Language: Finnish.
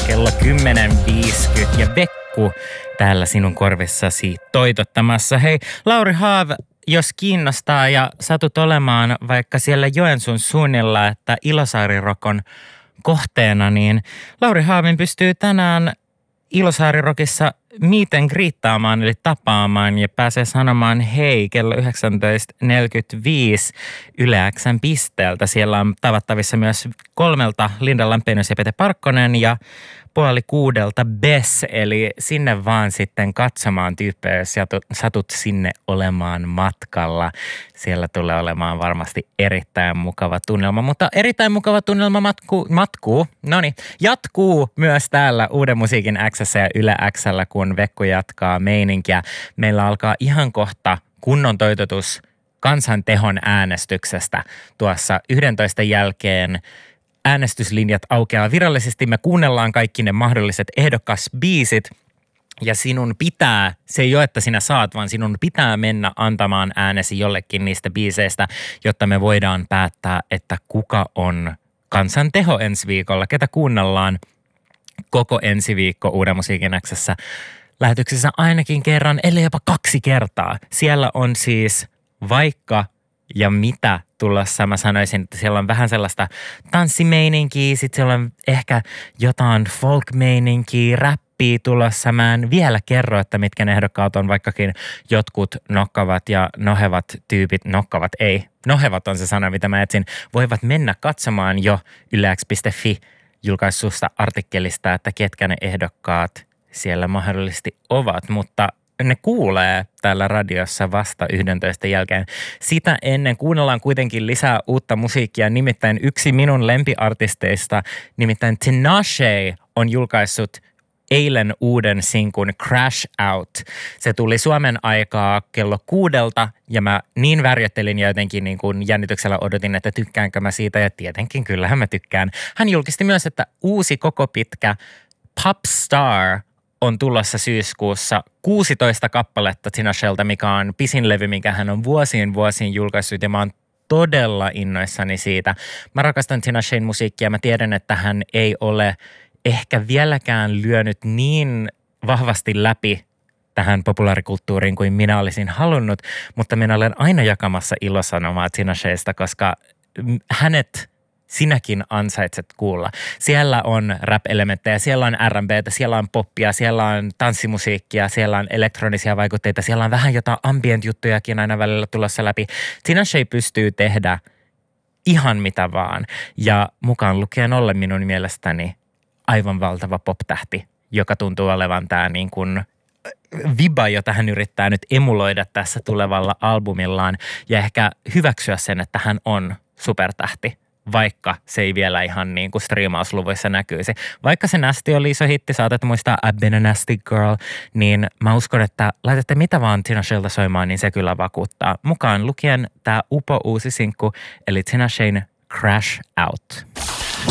kello 10.50 ja Vekku täällä sinun korvissasi toitottamassa. Hei, Lauri Haav, jos kiinnostaa ja satut olemaan vaikka siellä Joensuun suunnilla, että Ilosaari-rock on kohteena, niin Lauri Haavin pystyy tänään Ilosaari-rockissa miten griittaamaan eli tapaamaan ja pääsee sanomaan hei kello 19.45 Yle X:n pisteeltä. Siellä on tavattavissa myös 3 Linda Lampenius ja Pete Parkkonen ja 5:30 Bess, eli sinne vaan sitten katsomaan tyyppejä, jos satut sinne olemaan matkalla. Siellä tulee olemaan varmasti erittäin mukava tunnelma, mutta erittäin mukava tunnelma jatkuu myös täällä Uuden musiikin X:ssä ja Yle X:llä, kun Vekku jatkaa meininkiä. Meillä alkaa ihan kohta kunnon toitotus Kansan tehon äänestyksestä tuossa 11 jälkeen. Äänestyslinjat aukeaa virallisesti. Me kuunnellaan kaikki ne mahdolliset ehdokasbiisit ja sinun pitää, se ei ole, että sinä saat, vaan sinun pitää mennä antamaan äänesi jollekin niistä biiseistä, jotta me voidaan päättää, että kuka on Kansan teho ensi viikolla, ketä kuunnellaan koko ensi viikko Uuden musiikin X:ssä lähetyksessä ainakin kerran, ellei jopa 2 kertaa. Siellä on siis vaikka ja mitä tulossa. Mä sanoisin, että siellä on vähän sellaista tanssimeininkiä, sitten siellä on ehkä jotain folk-meininkiä, räppiä tulossa. Mä en vielä kerro, että mitkä ne ehdokkaat on, vaikkakin jotkut nokkavat ja nohevat tyypit, nohevat on se sana, mitä mä etsin, voivat mennä katsomaan jo ylex.fi julkaisusta artikkelista, että ketkä ne ehdokkaat siellä mahdollisesti ovat, mutta ne kuulee täällä radiossa vasta 11 jälkeen. Sitä ennen kuunnellaan kuitenkin lisää uutta musiikkia, nimittäin yksi minun lempiartisteista, nimittäin Tinashe on julkaissut eilen uuden sinkun Crash Out. Se tuli Suomen aikaa kello 6 ja mä niin värjöttelin ja jotenkin niin kuin jännityksellä odotin, että tykkäänkö mä siitä ja tietenkin kyllähän mä tykkään. Hän julkisti myös, että uusi koko pitkä Popstar on tulossa syyskuussa 16 kappaletta Tinashelta, mikä on pisin levy, mikä hän on vuosiin julkaissut ja mä oon todella innoissani siitä. Mä rakastan Tinashen musiikkia. Mä tiedän, että hän ei ole ehkä vieläkään lyönyt niin vahvasti läpi tähän populaarikulttuuriin kuin minä olisin halunnut, mutta minä olen aina jakamassa ilosanomaa Tinashesta, koska hänet sinäkin ansaitset kuulla. Siellä on rap-elementtejä, siellä on R&B:tä, siellä on poppia, siellä on tanssimusiikkia, siellä on elektronisia vaikutteita, siellä on vähän jotain ambient-juttujakin aina välillä tulossa läpi. Tinashe pystyy tehdä ihan mitä vaan ja mukaan lukien ollen minun mielestäni aivan valtava pop-tähti, joka tuntuu olevan tämä niin kuin viba, jota hän yrittää nyt emuloida tässä tulevalla albumillaan ja ehkä hyväksyä sen, että hän on supertähti, vaikka se ei vielä ihan niin kuin striimausluvuissa näkyisi. Vaikka se Nasty oli iso hitti, saatat muistaa I've been a nasty girl, niin mä uskon, että laitatte mitä vaan Tinashelta soimaan, niin se kyllä vakuuttaa. Mukaan lukien tämä upo uusi sinkku, eli Tinashen Crash Out.